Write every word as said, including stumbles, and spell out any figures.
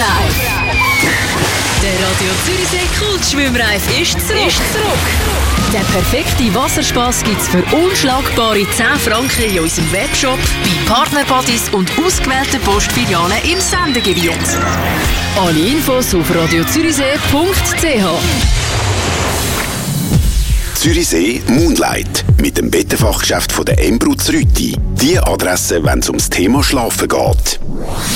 Schwimmreif. Der Radio Zürichsee Kultschwimmreif ist zurück. Ist zurück. Der perfekte Wasserspass gibt's für unschlagbare zehn Franken in unserem Webshop, bei Partnerbodies und ausgewählten Postfilialen im Sendegebiet. Alle Infos auf radiozürichsee punkt c h. Zürichsee Moonlight mit dem Bettenfachgeschäft von der Embruz Rütti. Die Adresse, wenn es ums Thema Schlafen geht.